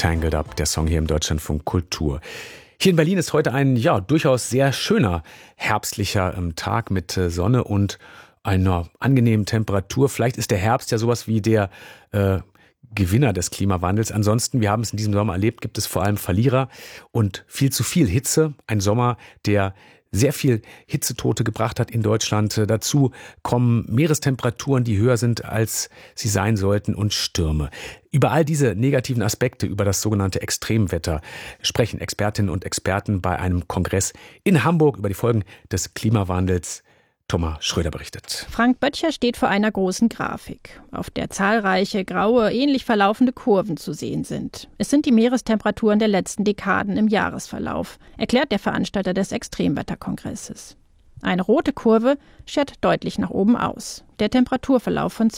Tangled Up, der Song hier im Deutschlandfunk Kultur. Hier in Berlin ist heute ein durchaus sehr schöner herbstlicher Tag mit Sonne und einer angenehmen Temperatur. Vielleicht ist der Herbst ja sowas wie der Gewinner des Klimawandels. Ansonsten, wir haben es in diesem Sommer erlebt, gibt es vor allem Verlierer und viel zu viel Hitze. Ein Sommer, der sehr viel Hitzetote gebracht hat in Deutschland. Dazu kommen Meerestemperaturen, die höher sind, als sie sein sollten, und Stürme. Über all diese negativen Aspekte, über das sogenannte Extremwetter, sprechen Expertinnen und Experten bei einem Kongress in Hamburg über die Folgen des Klimawandels. Thomas Schröder berichtet. Frank Böttcher steht vor einer großen Grafik, auf der zahlreiche graue, ähnlich verlaufende Kurven zu sehen sind. Es sind die Meerestemperaturen der letzten Dekaden im Jahresverlauf, erklärt der Veranstalter des Extremwetterkongresses. Eine rote Kurve schert deutlich nach oben aus. Der Temperaturverlauf von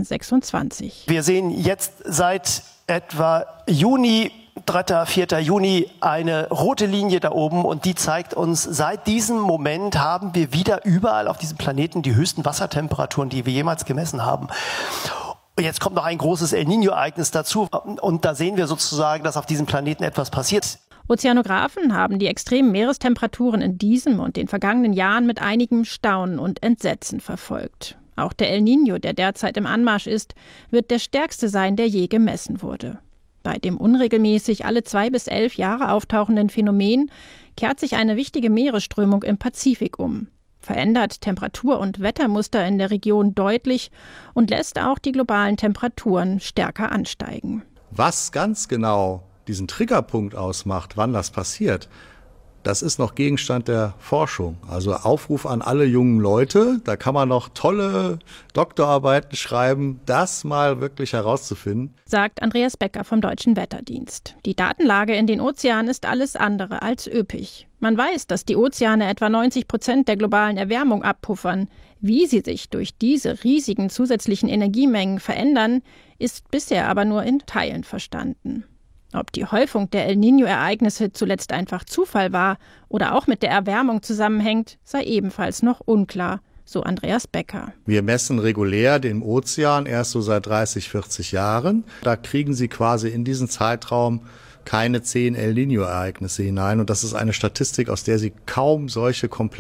2026. Wir sehen jetzt seit etwa Juni, 3., 4. Juni eine rote Linie da oben, und die zeigt uns, seit diesem Moment haben wir wieder überall auf diesem Planeten die höchsten Wassertemperaturen, die wir jemals gemessen haben. Und jetzt kommt noch ein großes El Niño-Ereignis dazu, und da sehen wir sozusagen, dass auf diesem Planeten etwas passiert. Ozeanographen haben die extremen Meerestemperaturen in diesem und den vergangenen Jahren mit einigem Staunen und Entsetzen verfolgt. Auch der El Niño, der derzeit im Anmarsch ist, wird der stärkste sein, der je gemessen wurde. Bei dem unregelmäßig alle 2 bis 11 Jahre auftauchenden Phänomen kehrt sich eine wichtige Meeresströmung im Pazifik um, verändert Temperatur- und Wettermuster in der Region deutlich und lässt auch die globalen Temperaturen stärker ansteigen. Was ganz genau diesen Triggerpunkt ausmacht, wann das passiert, das ist noch Gegenstand der Forschung. Also Aufruf an alle jungen Leute, da kann man noch tolle Doktorarbeiten schreiben, das mal wirklich herauszufinden. Sagt Andreas Becker vom Deutschen Wetterdienst. Die Datenlage in den Ozeanen ist alles andere als üppig. Man weiß, dass die Ozeane etwa 90% der globalen Erwärmung abpuffern. Wie sie sich durch diese riesigen zusätzlichen Energiemengen verändern, ist bisher aber nur in Teilen verstanden. Ob die Häufung der El Niño-Ereignisse zuletzt einfach Zufall war oder auch mit der Erwärmung zusammenhängt, sei ebenfalls noch unklar, so Andreas Becker. Wir messen regulär den Ozean erst so seit 30, 40 Jahren. Da kriegen Sie quasi in diesen Zeitraum keine 10 El Niño-Ereignisse hinein. Und das ist eine Statistik, aus der Sie kaum solche komplexen